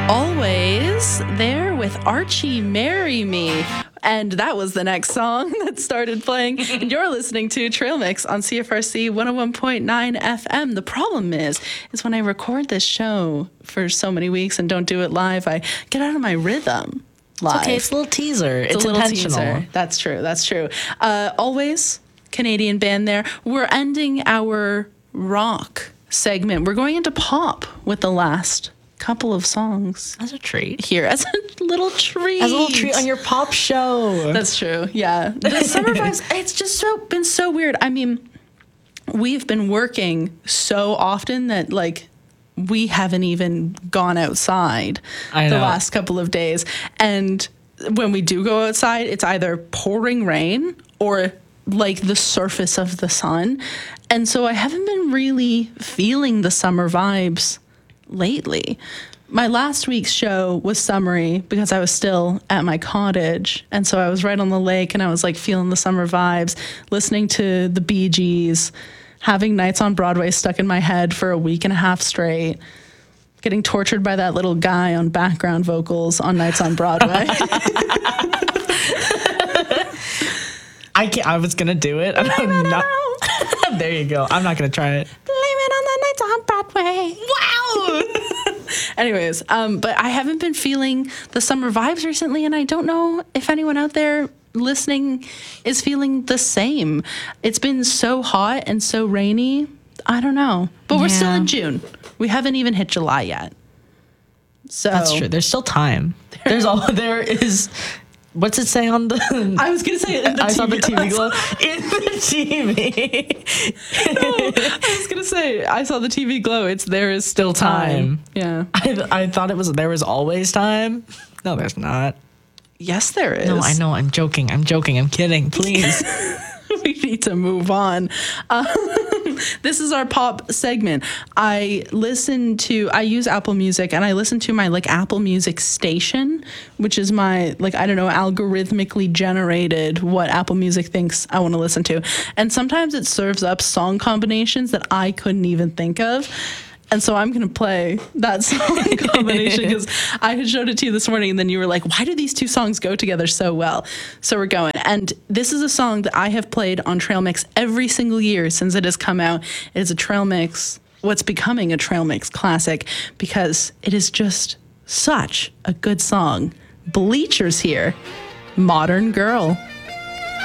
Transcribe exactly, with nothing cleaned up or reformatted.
Always there with Archie, Marry Me. And that was the next song that started playing. And you're listening to Trail Mix on C F R C one oh one point nine F M. The problem is, is when I record this show for so many weeks and don't do it live, I get out of my rhythm live. It's okay, it's a little teaser. It's, It's a little intentional. teaser. That's true. That's true. Uh, always Canadian band there. We're ending our rock segment. We're going into pop with the last couple of songs As a treat. here as a little treat. As a little treat on your pop show. That's true. Yeah. The summer vibes, it's just so been so weird. I mean, we've been working so often that like we haven't even gone outside I the know. last couple of days. And when we do go outside, it's either pouring rain or like the surface of the sun. And so I haven't been really feeling the summer vibes lately. My last week's show was summery because I was still at my cottage. And so I was right on the lake and I was like feeling the summer vibes, listening to the Bee Gees, having Nights on Broadway stuck in my head for a week and a half straight, getting tortured by that little guy on background vocals on Nights on Broadway. I can't, I was going to do it. and I'm not, there you go. I'm not going to try it. Blame it on the Nights on Broadway. Wow. Anyways, um, but I haven't been feeling the summer vibes recently, and I don't know if anyone out there listening is feeling the same. It's been so hot and so rainy. I don't know. But we're still Yeah. in June. We haven't even hit July yet. So That's true. There's still time. There's all, there is, what's it say on the, I was going to say it in the I T V. saw the T V glow. In the T V. I was going to say, I saw the T V glow. It's there is still time. Time. Yeah. I, I thought it was, there was always time. No, there's not. Yes, there is. No, I know. I'm joking. I'm joking. I'm kidding. Please. We need to move on. Um, this is our pop segment. I listen to, I use Apple Music and I listen to my like Apple Music station, which is my like, I don't know, algorithmically generated what Apple Music thinks I want to listen to. And sometimes it serves up song combinations that I couldn't even think of. And so I'm going to play that song combination because I had showed it to you this morning and then you were like, why do these two songs go together so well? So we're going. And this is a song that I have played on Trail Mix every single year since it has come out. It is a Trail Mix, what's becoming a Trail Mix classic because it is just such a good song. Bleachers here, Modern Girl.